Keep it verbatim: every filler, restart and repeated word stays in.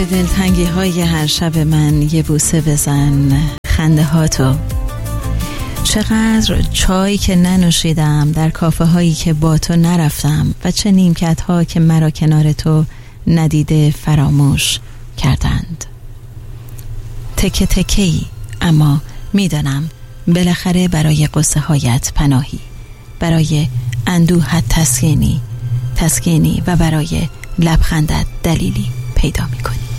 دلتنگی های هر شب من یه بوسه بزن، خنده هاتو. چقدر چای که ننوشیدم، در کافه هایی که با تو نرفتم و چه نیمکت ها که مرا کنار تو ندیده فراموش کردند. تکه تکه ای، اما میدانم بالاخره برای قصه هایت پناهی، برای اندوهت تسکینی تسکینی و برای لبخندت دلیلی پیدا میکنی.